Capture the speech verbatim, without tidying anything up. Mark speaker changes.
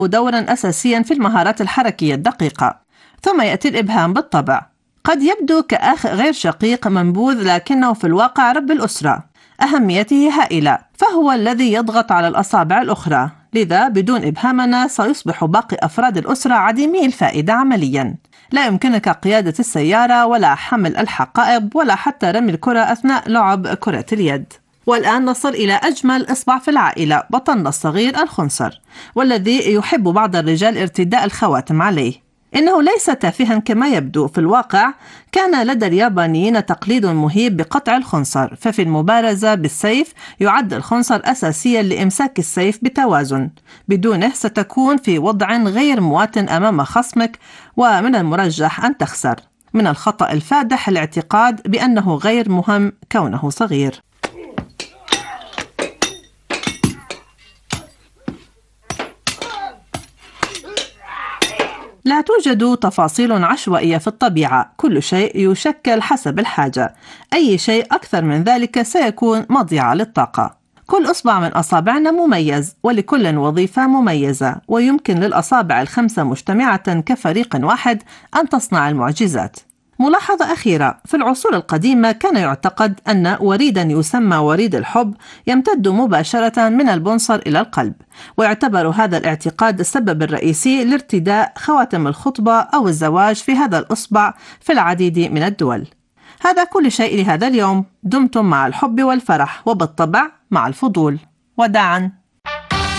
Speaker 1: دورا أساسيا في المهارات الحركية الدقيقة. ثم يأتي الإبهام بالطبع، قد يبدو كأخ غير شقيق منبوذ، لكنه في الواقع رب الأسرة. أهميته هائلة، فهو الذي يضغط على الأصابع الأخرى، لذا بدون إبهامنا سيصبح باقي أفراد الأسرة عديمي الفائدة عمليا. لا يمكنك قيادة السيارة ولا حمل الحقائب ولا حتى رمي الكرة أثناء لعب كرة اليد. والآن نصل إلى أجمل إصبع في العائلة، بطننا الصغير الخنصر، والذي يحب بعض الرجال ارتداء الخواتم عليه. إنه ليس تافها كما يبدو، في الواقع كان لدى اليابانيين تقليد مهيب بقطع الخنصر، ففي المبارزة بالسيف يعد الخنصر أساسيا لإمساك السيف بتوازن، بدونه ستكون في وضع غير مواتن أمام خصمك، ومن المرجح أن تخسر. من الخطأ الفادح الاعتقاد بأنه غير مهم كونه صغير. لا توجد تفاصيل عشوائية في الطبيعة، كل شيء يشكل حسب الحاجة، أي شيء أكثر من ذلك سيكون مضيعة للطاقة. كل إصبع من أصابعنا مميز، ولكل وظيفة مميزة، ويمكن للأصابع الخمسة مجتمعة كفريق واحد أن تصنع المعجزات. ملاحظة أخيرة، في العصور القديمة كان يعتقد أن وريدا يسمى وريد الحب يمتد مباشرة من البنصر إلى القلب، ويعتبر هذا الاعتقاد السبب الرئيسي لارتداء خواتم الخطبة أو الزواج في هذا الإصبع في العديد من الدول. هذا كل شيء لهذا اليوم، دمتم مع الحب والفرح، وبالطبع مع الفضول. وداعاً.